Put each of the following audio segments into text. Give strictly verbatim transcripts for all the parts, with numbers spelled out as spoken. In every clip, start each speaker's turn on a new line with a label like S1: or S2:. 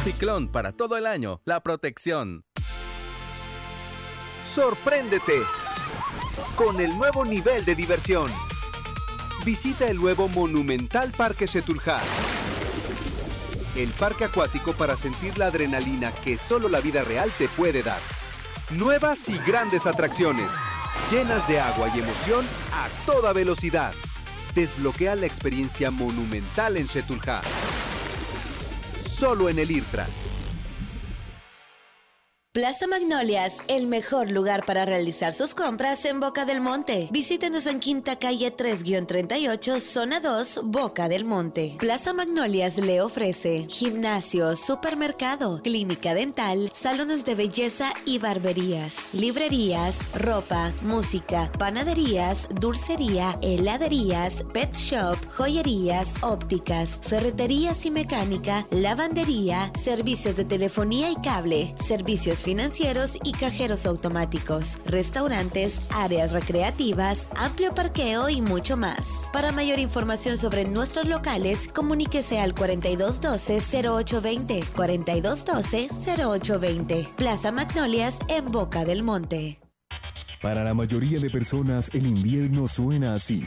S1: Ciclón, para todo el año, la protección.
S2: Sorpréndete con el nuevo nivel de diversión. Visita el nuevo Monumental Parque Xetulja, el parque acuático para sentir la adrenalina que solo la vida real te puede dar. Nuevas y grandes atracciones, llenas de agua y emoción a toda velocidad. Desbloquea la experiencia monumental en Xetulja. Solo en el IRTRA.
S3: Plaza Magnolias, el mejor lugar para realizar sus compras en Boca del Monte. Visítenos en Quinta Calle tres treinta y ocho, Zona dos, Boca del Monte. Plaza Magnolias le ofrece gimnasio, supermercado, clínica dental, salones de belleza y barberías, librerías, ropa, música, panaderías, dulcería, heladerías, pet shop, joyerías, ópticas, ferreterías y mecánica, lavandería, servicios de telefonía y cable, servicios financieros y cajeros automáticos, restaurantes, áreas recreativas, amplio parqueo y mucho más. Para mayor información sobre nuestros locales, comuníquese al cuarenta y dos doce, cero ocho veinte, cuarenta y dos doce, cero ocho veinte. Plaza Magnolias en Boca del Monte.
S4: Para la mayoría de personas, el invierno suena así.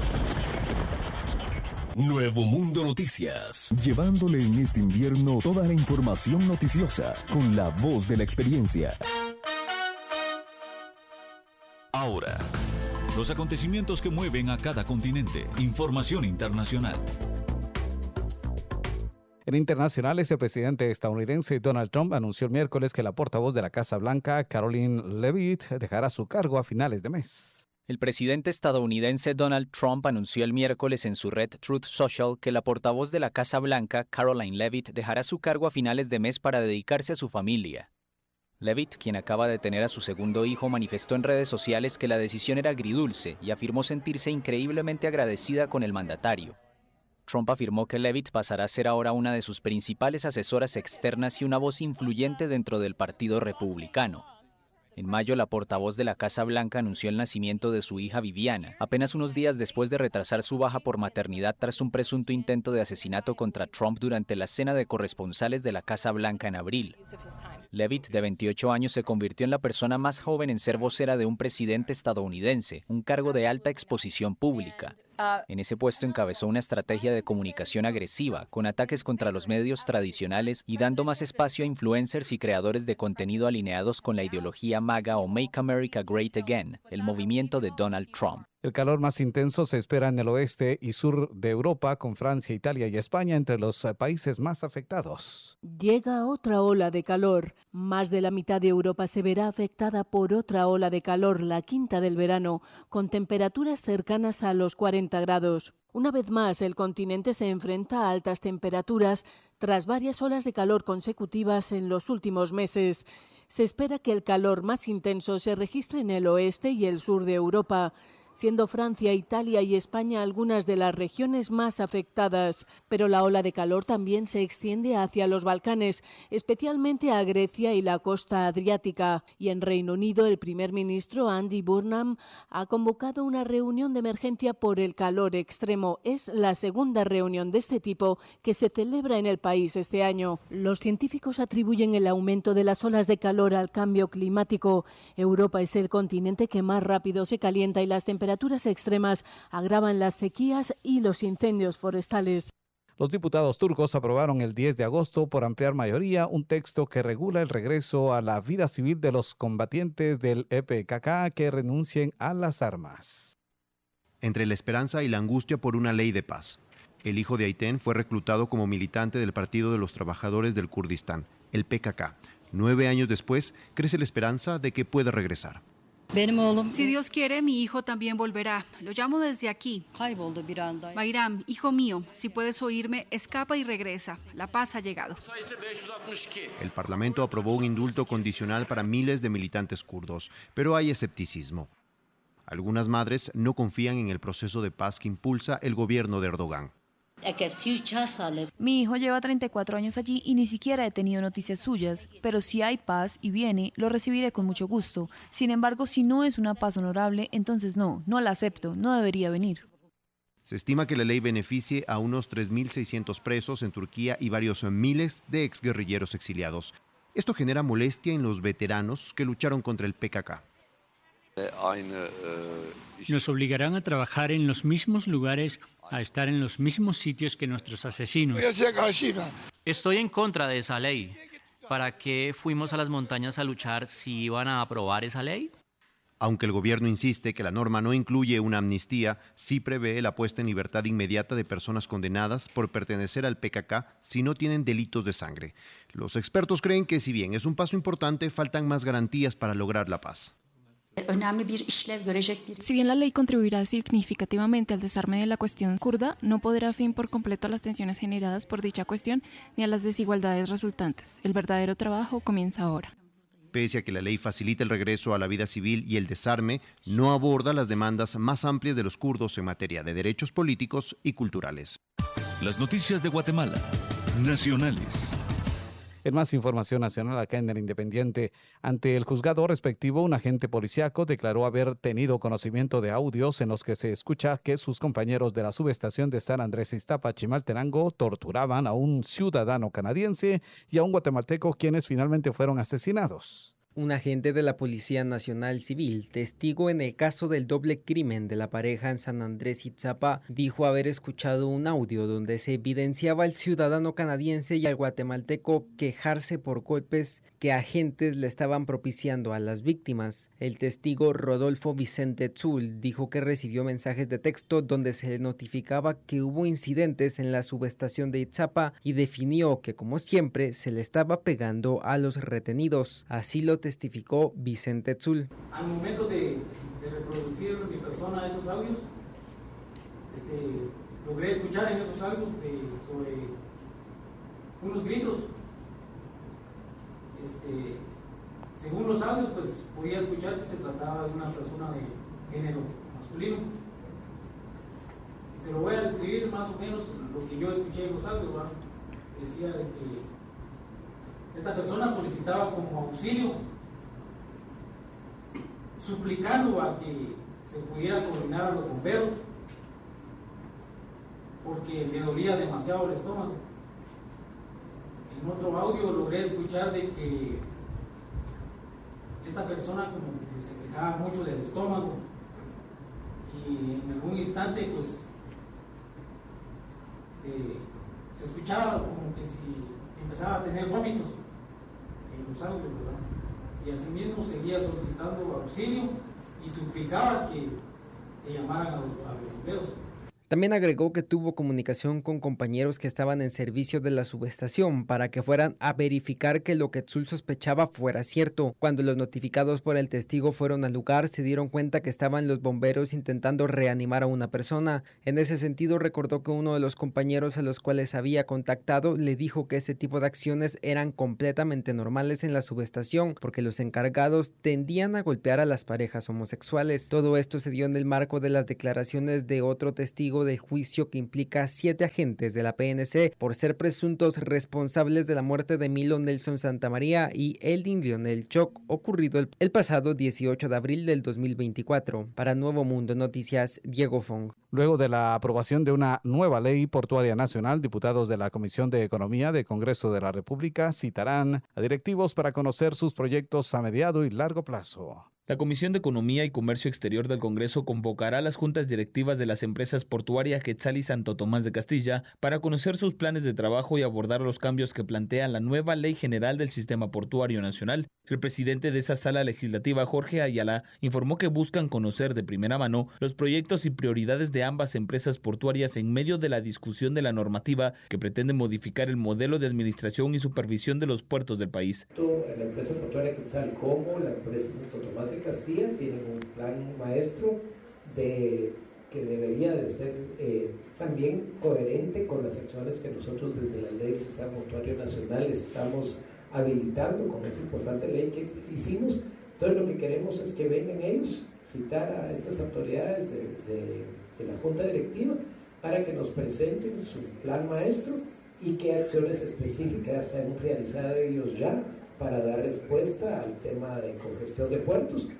S4: Nuevo Mundo Noticias, llevándole en este invierno toda la información noticiosa con la voz de la experiencia.
S5: Ahora, los acontecimientos que mueven a cada continente. Información internacional.
S6: En internacionales, el presidente estadounidense Donald Trump anunció el miércoles que la portavoz de la Casa Blanca, Caroline Leavitt, dejará su cargo a finales de mes.
S7: El presidente estadounidense Donald Trump anunció el miércoles en su red Truth Social que la portavoz de la Casa Blanca, Caroline Leavitt, dejará su cargo a finales de mes para dedicarse a su familia. Leavitt, quien acaba de tener a su segundo hijo, manifestó en redes sociales que la decisión era agridulce y afirmó sentirse increíblemente agradecida con el mandatario. Trump afirmó que Leavitt pasará a ser ahora una de sus principales asesoras externas y una voz influyente dentro del Partido Republicano. En mayo, la portavoz de la Casa Blanca anunció el nacimiento de su hija Viviana, apenas unos días después de retrasar su baja por maternidad tras un presunto intento de asesinato contra Trump durante la cena de corresponsales de la Casa Blanca en abril. Leavitt, de veintiocho años, se convirtió en la persona más joven en ser vocera de un presidente estadounidense, un cargo de alta exposición pública. En ese puesto encabezó una estrategia de comunicación agresiva, con ataques contra los medios tradicionales y dando más espacio a influencers y creadores de contenido alineados con la ideología MAGA o Make America Great Again, el movimiento de Donald Trump.
S6: El calor más intenso se espera en el oeste y sur de Europa, con Francia, Italia y España entre los países más afectados.
S8: Llega otra ola de calor. Más de la mitad de Europa se verá afectada por otra ola de calor, la quinta del verano, con temperaturas cercanas a los cuarenta grados. Una vez más, el continente se enfrenta a altas temperaturas tras varias olas de calor consecutivas en los últimos meses. Se espera que el calor más intenso se registre en el oeste y el sur de Europa, siendo Francia, Italia y España algunas de las regiones más afectadas. Pero la ola de calor también se extiende hacia los Balcanes, especialmente a Grecia y la costa adriática. Y en Reino Unido, el primer ministro Andy Burnham ha convocado una reunión de emergencia por el calor extremo. Es la segunda reunión de este tipo que se celebra en el país este año. Los científicos atribuyen el aumento de las olas de calor al cambio climático. Europa es el continente que más rápido se calienta y las temperaturas temperaturas extremas agravan las sequías y los incendios forestales.
S6: Los diputados turcos aprobaron el diez de agosto por amplia mayoría un texto que regula el regreso a la vida civil de los combatientes del E P K K que renuncien a las armas.
S9: Entre la esperanza y la angustia por una ley de paz. El hijo de Ayten fue reclutado como militante del Partido de los Trabajadores del Kurdistán, el P K K. Nueve años después, crece la esperanza de que pueda regresar.
S10: Si Dios quiere, mi hijo también volverá. Lo llamo desde aquí. Bayram, hijo mío, si puedes oírme, escapa y regresa. La paz ha llegado.
S9: El Parlamento aprobó un indulto condicional para miles de militantes kurdos, pero hay escepticismo. Algunas madres no confían en el proceso de paz que impulsa el gobierno de Erdogan.
S11: Mi hijo lleva treinta y cuatro años allí y ni siquiera he tenido noticias suyas, pero si hay paz y viene, lo recibiré con mucho gusto. Sin embargo, si no es una paz honorable, entonces no, no la acepto, no debería venir.
S9: Se estima que la ley beneficie a unos tres mil seiscientos presos en Turquía y varios miles de exguerrilleros exiliados. Esto genera molestia en los veteranos que lucharon contra el P K K.
S12: Nos obligarán a trabajar en los mismos lugares, a estar en los mismos sitios que nuestros asesinos.
S13: Estoy en contra de esa ley. ¿Para qué fuimos a las montañas a luchar si iban a aprobar esa ley?
S9: Aunque el gobierno insiste que la norma no incluye una amnistía, sí prevé la puesta en libertad inmediata de personas condenadas por pertenecer al P K K si no tienen delitos de sangre. Los expertos creen que si bien es un paso importante, faltan más garantías para lograr la paz.
S11: Si bien la ley contribuirá significativamente al desarme de la cuestión kurda, no podrá fin por completo a las tensiones generadas por dicha cuestión ni a las desigualdades resultantes. El verdadero trabajo comienza ahora.
S9: Pese a que la ley facilita el regreso a la vida civil y el desarme, no aborda las demandas más amplias de los kurdos en materia de derechos políticos y culturales.
S5: Las noticias de Guatemala, nacionales.
S6: En más información nacional acá en el Independiente, ante el juzgado respectivo, un agente policiaco declaró haber tenido conocimiento de audios en los que se escucha que sus compañeros de la subestación de San Andrés Iztapa, Chimaltenango, torturaban a un ciudadano canadiense y a un guatemalteco, quienes finalmente fueron asesinados.
S14: Un agente de la Policía Nacional Civil, testigo en el caso del doble crimen de la pareja en San Andrés Itzapa, dijo haber escuchado un audio donde se evidenciaba al ciudadano canadiense y al guatemalteco quejarse por golpes que agentes le estaban propiciando a las víctimas. El testigo Rodolfo Vicente Tzul dijo que recibió mensajes de texto donde se le notificaba que hubo incidentes en la subestación de Itzapa y definió que, como siempre, se le estaba pegando a los retenidos. Así lo testificó Vicente Tzul.
S15: Al momento de, de reproducir mi persona esos audios, este, logré escuchar en esos audios de, sobre unos gritos. Este, según los audios, pues podía escuchar que se trataba de una persona de género masculino. Y se lo voy a describir más o menos lo que yo escuché en los audios, ¿verdad? Decía de que esta persona solicitaba como auxilio, suplicando a que se pudiera coordinar a los bomberos, porque le dolía demasiado el estómago. En otro audio logré escuchar de que esta persona como que se quejaba mucho del estómago y en algún instante pues eh, se escuchaba como que si empezaba a tener vómitos en los audios, ¿verdad? Y asimismo seguía solicitando auxilio y suplicaba que, que llamaran a los, a los bomberos.
S14: También agregó que tuvo comunicación con compañeros que estaban en servicio de la subestación para que fueran a verificar que lo que Tzul sospechaba fuera cierto. Cuando los notificados por el testigo fueron al lugar, se dieron cuenta que estaban los bomberos intentando reanimar a una persona. En ese sentido, recordó que uno de los compañeros a los cuales había contactado le dijo que ese tipo de acciones eran completamente normales en la subestación, porque los encargados tendían a golpear a las parejas homosexuales. Todo esto se dio en el marco de las declaraciones de otro testigo del juicio que implica a siete agentes de la P N C por ser presuntos responsables de la muerte de Milo Nelson Santamaría y Eldin Lionel Choc, ocurrido el, el pasado dieciocho de abril del dos mil veinticuatro. Para Nuevo Mundo Noticias, Diego Fong.
S6: Luego de la aprobación de una nueva ley portuaria nacional, diputados de la Comisión de Economía del Congreso de la República citarán a directivos para conocer sus proyectos a mediano y largo plazo.
S16: La Comisión de Economía y Comercio Exterior del Congreso convocará a las juntas directivas de las empresas portuarias Quetzal y Santo Tomás de Castilla para conocer sus planes de trabajo y abordar los cambios que plantea la nueva Ley General del Sistema Portuario Nacional. El presidente de esa sala legislativa, Jorge Ayala, informó que buscan conocer de primera mano los proyectos y prioridades de ambas empresas portuarias en medio de la discusión de la normativa que pretende modificar el modelo de administración y supervisión de los puertos del país.
S17: La empresa portuaria Quetzal como la empresa Santo Tomás de Castilla tienen un plan maestro de, que debería de ser eh, también coherente con las acciones que nosotros desde la Ley del Sistema Portuario Nacional estamos habilitando con esa importante ley que hicimos. Entonces lo que queremos es que vengan ellos, citar a estas autoridades de, de, de la Junta Directiva para que nos presenten su plan maestro y qué acciones específicas se han realizado ellos ya para dar respuesta al tema de congestión de puertos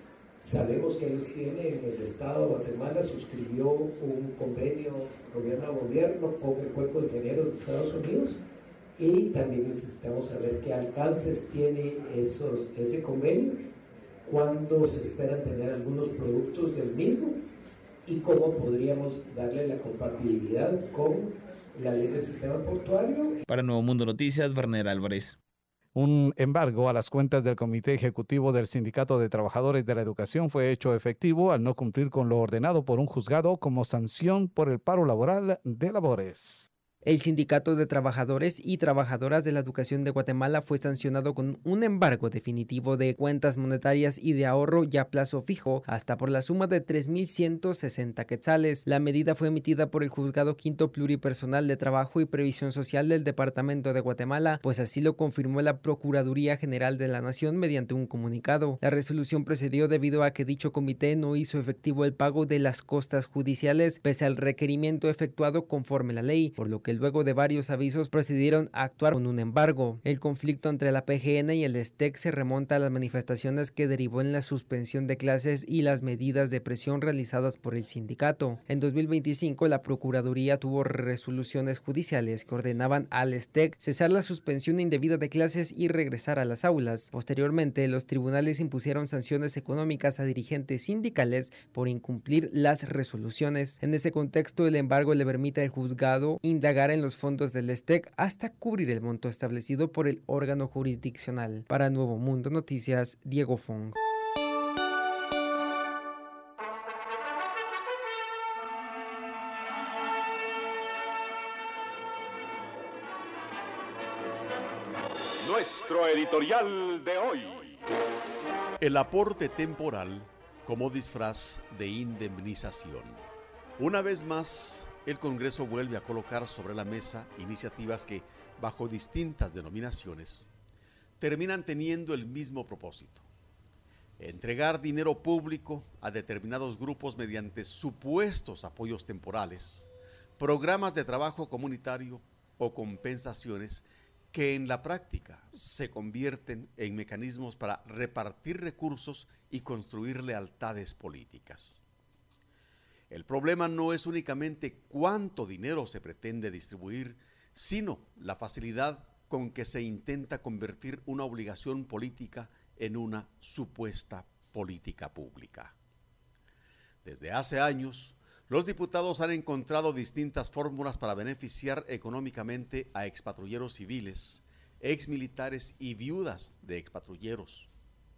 S17: Sabemos que ellos tienen, el Estado de Guatemala suscribió un convenio gobierno a gobierno con el Cuerpo de Ingenieros de Estados Unidos, y también necesitamos saber qué alcances tiene esos, ese convenio, cuándo se esperan tener algunos productos del mismo y cómo podríamos darle la compatibilidad con la ley del sistema portuario.
S16: Para Nuevo Mundo Noticias, Werner Álvarez.
S6: Un embargo a las cuentas del Comité Ejecutivo del Sindicato de Trabajadores de la Educación fue hecho efectivo al no cumplir con lo ordenado por un juzgado como sanción por el paro laboral de labores.
S14: El Sindicato de Trabajadores y Trabajadoras de la Educación de Guatemala fue sancionado con un embargo definitivo de cuentas monetarias y de ahorro ya a plazo fijo, hasta por la suma de tres mil ciento sesenta quetzales. La medida fue emitida por el Juzgado Quinto Pluripersonal de Trabajo y Previsión Social del Departamento de Guatemala, pues así lo confirmó la Procuraduría General de la Nación mediante un comunicado. La resolución procedió debido a que dicho comité no hizo efectivo el pago de las costas judiciales, pese al requerimiento efectuado conforme a la ley, por lo que luego de varios avisos procedieron a actuar con un embargo. El conflicto entre la P G N y el S T E C se remonta a las manifestaciones que derivó en la suspensión de clases y las medidas de presión realizadas por el sindicato. En dos mil veinticinco, la Procuraduría tuvo resoluciones judiciales que ordenaban al S T E C cesar la suspensión indebida de clases y regresar a las aulas. Posteriormente, los tribunales impusieron sanciones económicas a dirigentes sindicales por incumplir las resoluciones. En ese contexto, el embargo le permite al juzgado indagar en los fondos del S T E C hasta cubrir el monto establecido por el órgano jurisdiccional. Para Nuevo Mundo Noticias, Diego Fong.
S18: Nuestro editorial de hoy.
S19: El aporte temporal como disfraz de indemnización. Una vez más, el Congreso vuelve a colocar sobre la mesa iniciativas que, bajo distintas denominaciones, terminan teniendo el mismo propósito: entregar dinero público a determinados grupos mediante supuestos apoyos temporales, programas de trabajo comunitario o compensaciones que en la práctica se convierten en mecanismos para repartir recursos y construir lealtades políticas. El problema no es únicamente cuánto dinero se pretende distribuir, sino la facilidad con que se intenta convertir una obligación política en una supuesta política pública. Desde hace años, los diputados han encontrado distintas fórmulas para beneficiar económicamente a expatrulleros civiles, exmilitares y viudas de expatrulleros.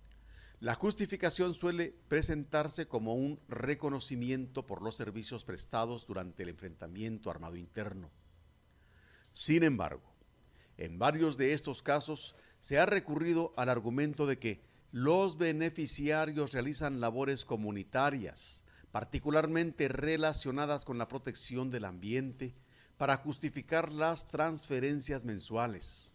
S19: La justificación suele presentarse como un reconocimiento por los servicios prestados durante el enfrentamiento armado interno. Sin embargo, en varios de estos casos se ha recurrido al argumento de que los beneficiarios realizan labores comunitarias, particularmente relacionadas con la protección del ambiente, para justificar las transferencias mensuales.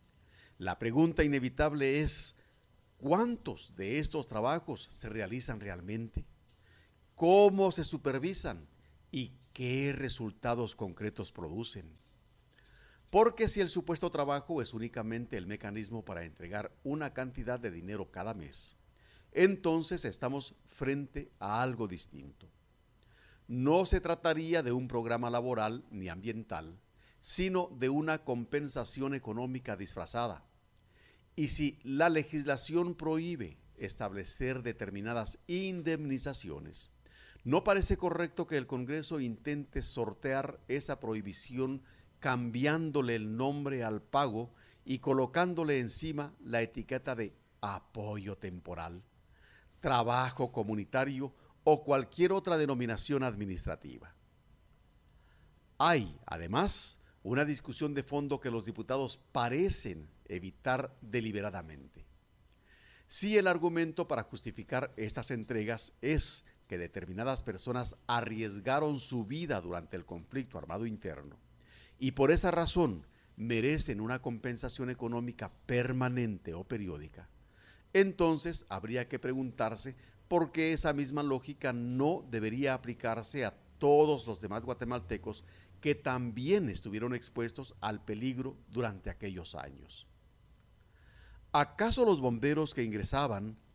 S19: La pregunta inevitable es: ¿cuántos de estos trabajos se realizan realmente? ¿Cómo se supervisan? ¿Y qué resultados concretos producen? Porque si el supuesto trabajo es únicamente el mecanismo para entregar una cantidad de dinero cada mes, entonces estamos frente a algo distinto. No se trataría de un programa laboral ni ambiental, sino de una compensación económica disfrazada. Y si la legislación prohíbe establecer determinadas indemnizaciones, no parece correcto que el Congreso intente sortear esa prohibición cambiándole el nombre al pago y colocándole encima la etiqueta de apoyo temporal, trabajo comunitario o cualquier otra denominación administrativa. Hay, además, una discusión de fondo que los diputados parecen evitar deliberadamente. Si el argumento para justificar estas entregas es que determinadas personas arriesgaron su vida durante el conflicto armado interno y por esa razón merecen una compensación económica permanente o periódica, entonces habría que preguntarse por qué esa misma lógica no debería aplicarse a todos los demás guatemaltecos que también estuvieron expuestos al peligro durante aquellos años. ¿Acaso los bomberos que ingresaban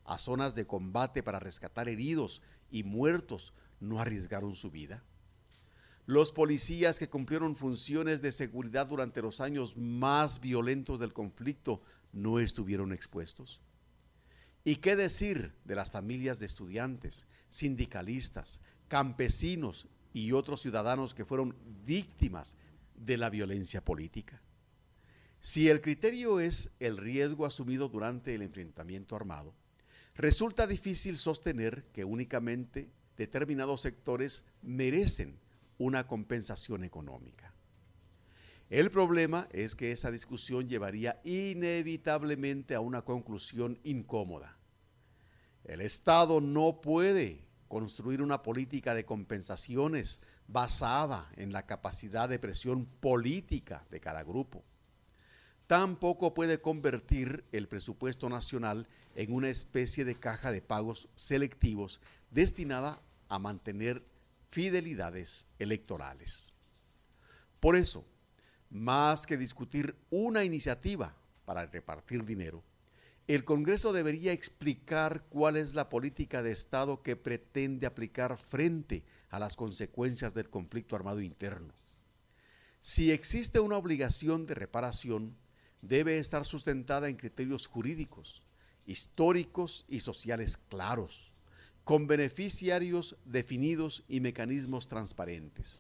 S19: a zonas de combate para rescatar heridos y muertos no arriesgaron su vida? Los policías que cumplieron funciones de seguridad durante los años más violentos del conflicto no estuvieron expuestos. ¿Y qué decir de las familias de estudiantes, sindicalistas, campesinos y otros ciudadanos que fueron víctimas de la violencia política? Si el criterio es el riesgo asumido durante el enfrentamiento armado, resulta difícil sostener que únicamente determinados sectores merecen una compensación económica. El problema es que esa discusión llevaría inevitablemente a una conclusión incómoda. El Estado no puede construir una política de compensaciones basada en la capacidad de presión política de cada grupo. Tampoco puede convertir el presupuesto nacional en una especie de caja de pagos selectivos destinada a mantener fidelidades electorales. Por eso, más que discutir una iniciativa para repartir dinero, el Congreso debería explicar cuál es la política de Estado que pretende aplicar frente a las consecuencias del conflicto armado interno. Si existe una obligación de reparación, debe estar sustentada en criterios jurídicos, históricos y sociales claros, con beneficiarios definidos y mecanismos transparentes.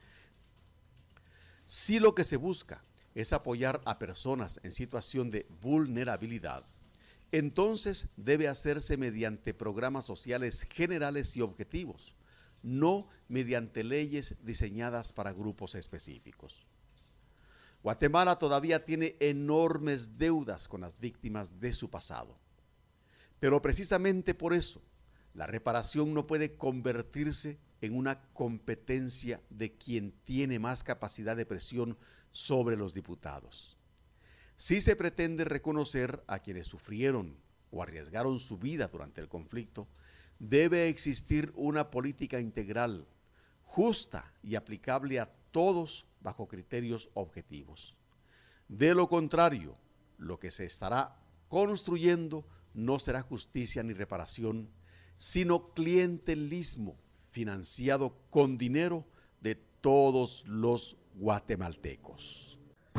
S19: Si lo que se busca es apoyar a personas en situación de vulnerabilidad, entonces debe hacerse mediante programas sociales generales y objetivos, no mediante leyes diseñadas para grupos específicos. Guatemala todavía tiene enormes deudas con las víctimas de su pasado, pero precisamente por eso, la reparación no puede convertirse en una competencia de quien tiene más capacidad de presión sobre los diputados. Si se pretende reconocer a quienes sufrieron o arriesgaron su vida durante el conflicto, debe existir una política integral, justa y aplicable a todos bajo criterios objetivos. De lo contrario, lo que se estará construyendo no será justicia ni reparación, sino clientelismo financiado con dinero de todos los guatemaltecos.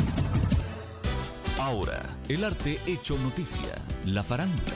S5: Ahora, el arte hecho noticia, la farándula.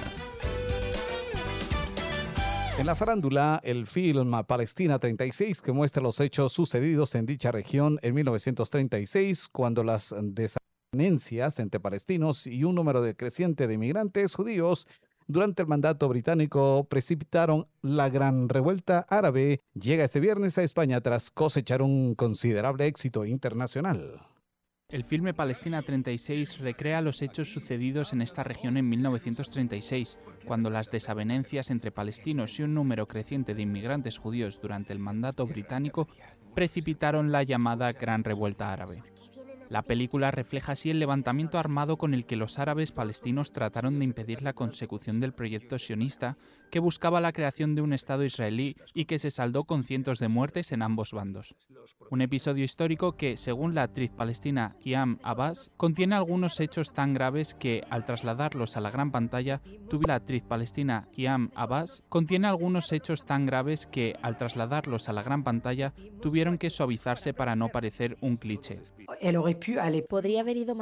S6: En la farándula, el film Palestina treinta y seis, que muestra los hechos sucedidos en dicha región en mil novecientos treinta y seis, cuando las desavenencias entre palestinos y un número creciente de inmigrantes judíos durante el mandato británico precipitaron la gran revuelta árabe, llega este viernes a España tras cosechar un considerable éxito internacional.
S20: El filme Palestina treinta y seis recrea los hechos sucedidos en esta región en mil novecientos treinta y seis, cuando las desavenencias entre palestinos y un número creciente de inmigrantes judíos durante el mandato británico precipitaron la llamada Gran Revuelta Árabe. La película refleja así el levantamiento armado con el que los árabes palestinos trataron de impedir la consecución del proyecto sionista que buscaba la creación de un Estado israelí y que se saldó con cientos de muertes en ambos bandos. Un episodio histórico que, según la actriz palestina Kiam Abbas, contiene algunos hechos tan graves que, al trasladarlos a la gran pantalla, tuvo la actriz palestina Kiam Abbas contiene algunos hechos tan graves que, al trasladarlos a la gran pantalla, tuvieron que suavizarse para no parecer un cliché.
S21: Podría haber ido más